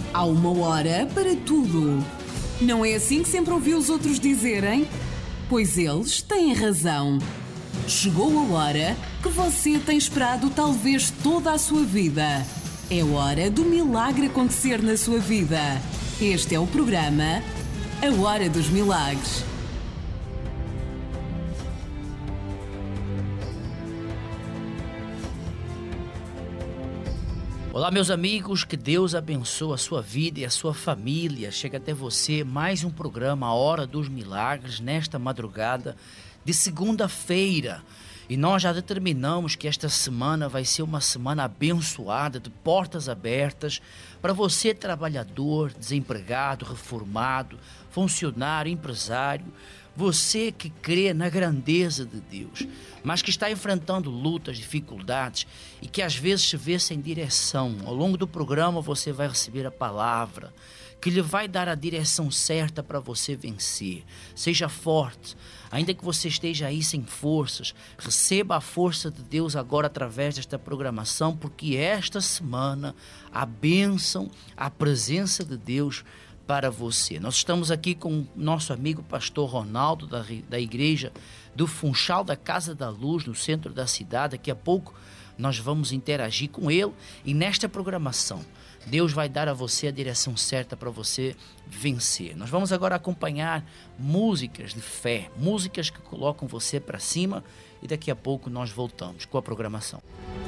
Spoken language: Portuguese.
Há uma hora para tudo. Não é assim que sempre ouvi os outros dizerem? Pois eles têm razão. Chegou a hora que você tem esperado talvez toda a sua vida. É hora do milagre acontecer na sua vida. Este é o programa A Hora dos Milagres. Olá, meus amigos, que Deus abençoe a sua vida e a sua família. Chega até você mais um programa A Hora dos Milagres, nesta madrugada de segunda-feira. E nós já determinamos que esta semana vai ser uma semana abençoada, de portas abertas, para você, trabalhador, desempregado, reformado, funcionário, empresário, você que crê na grandeza de Deus, mas que está enfrentando lutas, dificuldades e que às vezes se vê sem direção. Ao longo do programa você vai receber a palavra que lhe vai dar a direção certa para você vencer. Seja forte, ainda que você esteja aí sem forças, receba a força de Deus agora através desta programação, porque esta semana a bênção, a presença de Deus para você. Nós estamos aqui com o nosso amigo pastor Ronaldo da igreja do Funchal da Casa da Luz, no centro da cidade. Daqui a pouco nós vamos interagir com ele e nesta programação Deus vai dar a você a direção certa para você vencer. Nós vamos agora acompanhar músicas de fé, músicas que colocam você para cima e daqui a pouco nós voltamos com a programação.